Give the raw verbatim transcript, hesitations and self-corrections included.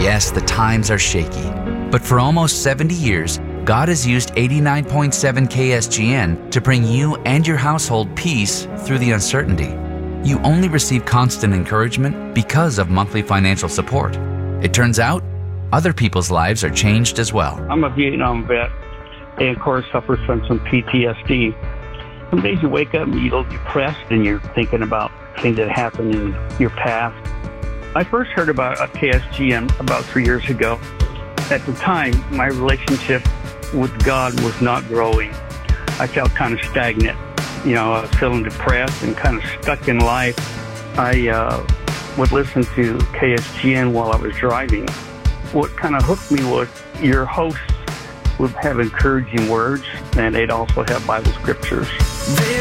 Yes, the times are shaky, but for almost seventy years, God has used eighty-nine point seven K S G N to bring you and your household peace through the uncertainty. You only receive constant encouragement because of monthly financial support. It turns out, other people's lives are changed as well. I'm a Vietnam vet and, of course, suffer from some P T S D. Some days you wake up and you look depressed and you're thinking about things that happened in your past. I first heard about a K S G N about three years ago. At the time, my relationship with God was not growing. I felt kind of stagnant. You know, I was feeling depressed and kind of stuck in life. I uh, would listen to K S G N while I was driving. What kind of hooked me was your hosts would have encouraging words, and they'd also have Bible scriptures.